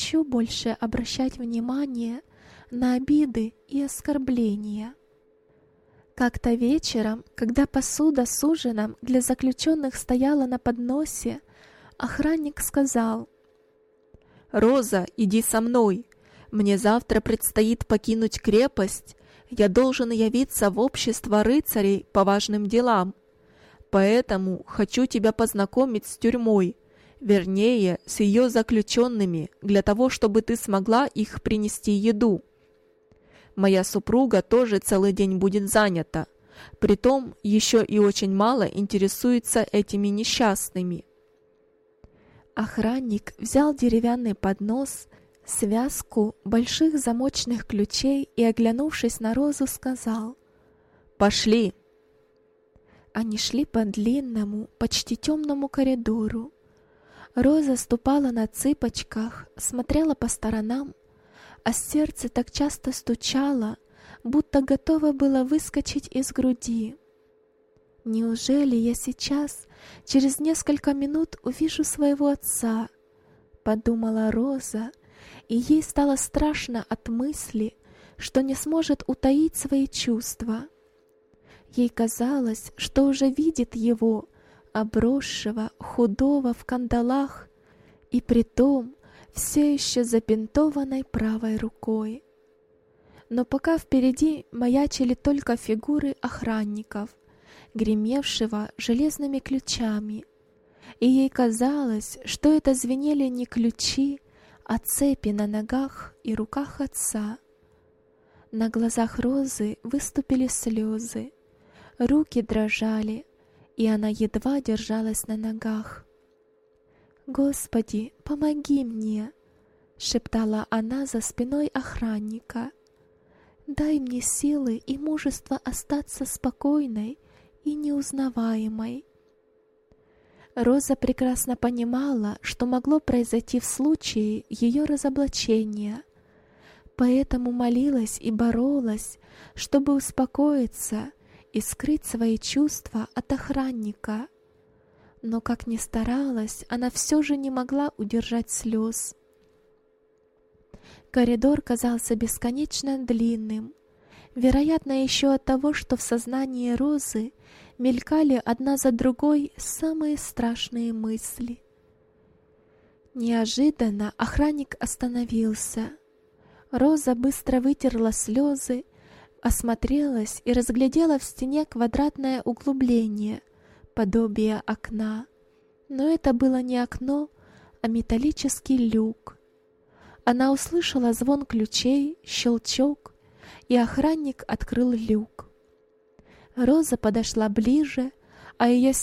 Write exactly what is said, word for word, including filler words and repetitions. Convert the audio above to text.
хочу больше обращать внимание на обиды и оскорбления. Как-то вечером, когда посуда с ужином для заключенных стояла на подносе, охранник сказал: «Роза, иди со мной. Мне завтра предстоит покинуть крепость. Я должен явиться в общество рыцарей по важным делам. Поэтому хочу тебя познакомить с тюрьмой, вернее, с ее заключенными, для того, чтобы ты смогла их принести еду. Моя супруга тоже целый день будет занята, притом еще и очень мало интересуется этими несчастными». Охранник взял деревянный поднос, связку больших замочных ключей и, оглянувшись на Розу, сказал: «Пошли». Они шли по длинному, почти темному коридору. Роза ступала на цыпочках, смотрела по сторонам, а сердце так часто стучало, будто готово было выскочить из груди. «Неужели я сейчас, через несколько минут, увижу своего отца?» — подумала Роза, и ей стало страшно от мысли, что не сможет утаить свои чувства. Ей казалось, что уже видит его, обросшего, худого, в кандалах, и притом все еще забинтованной правой рукой. Но пока впереди маячили только фигуры охранников, гремевшего железными ключами, и ей казалось, что это звенели не ключи, а цепи на ногах и руках отца. На глазах Розы выступили слезы, руки дрожали, и она едва держалась на ногах. «Господи, помоги мне!» — шептала она за спиной охранника. «Дай мне силы и мужество остаться спокойной и неузнаваемой». Роза прекрасно понимала, что могло произойти в случае ее разоблачения, поэтому молилась и боролась, чтобы успокоиться и скрыть свои чувства от охранника. Но как ни старалась, она все же не могла удержать слез. Коридор казался бесконечно длинным, вероятно, еще от того, что в сознании Розы мелькали одна за другой самые страшные мысли. Неожиданно охранник остановился. Роза быстро вытерла слезы, осмотрелась и разглядела в стене квадратное углубление, подобие окна. Но это было не окно, а металлический люк. Она услышала звон ключей, щелчок, и охранник открыл люк. Роза подошла ближе, а ее